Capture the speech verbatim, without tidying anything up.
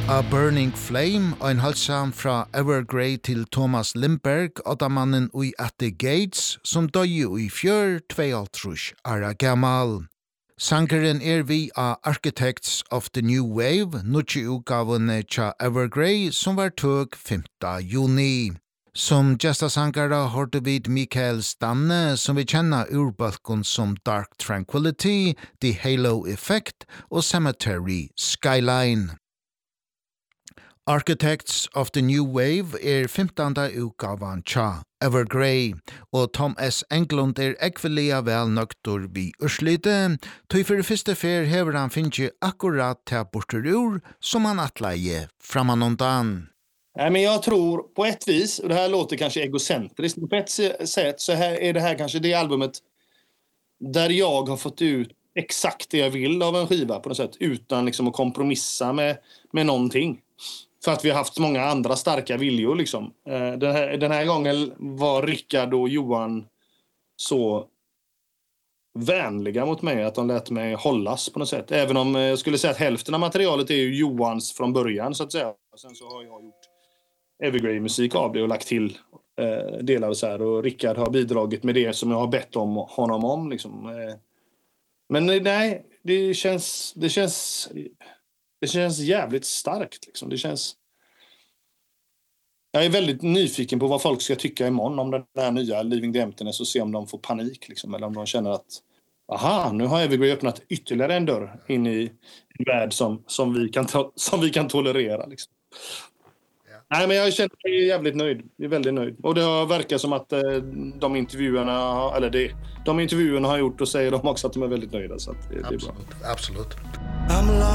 A Burning Flame, ein halsam fra Evergrey til Thomas Lindberg, åttamannen ui At the Gates, som døy i fjør tvealtrus ara gammal. Sangeren er vi av Architects of the New Wave, nutje utgavene tja Evergrey, som var tøg femte juni. Som gestasangara hørte vi Mikael Stanne, som vi kjenner urbalkon som Dark Tranquility, The Halo Effect og Cemetery Skyline. Architects of the New Wave er femtanda utgavan tja Evergrey, og Tom S. Englund er ekvelia vel nøktor vi urslite, tog for første fer hever han finnje akkurat til borterur som han atleie framanondan. Nej, men jag tror på ett vis, och det här låter kanske egocentriskt, men på ett sätt så här är det här kanske det albumet där jag har fått ut exakt det jag vill av en skiva på något sätt, utan liksom att kompromissa med, med någonting. För att vi har haft många andra starka viljor liksom. Den här, den här gången var Rickard och Johan så vänliga mot mig att de lät mig hållas på något sätt. Även om jag skulle säga att hälften av materialet är ju Johans från början så att säga. Sen så har jag gjort Evergrey-musik av det och lagt till eh, delar och så här. Och Rickard har bidragit med det som jag har bett om honom om liksom. Eh, men nej, det känns... Det känns Det känns jävligt starkt liksom. Det känns... Jag är väldigt nyfiken på vad folk ska tycka imorgon om den här nya Leaving the Emptiness och se om de får panik liksom, eller om de känner att aha, nu har Evergrey öppnat ytterligare en dörr in i en värld som, som, vi, kan to- som vi kan tolerera liksom. Yeah. Nej, men jag känner mig jävligt nöjd. Jag är väldigt nöjd. Och det har verkat som att eh, de intervjuerna eller det, de intervjuerna har gjort och säger de också att de är väldigt nöjda så att det, det är bra. Absolut. I'm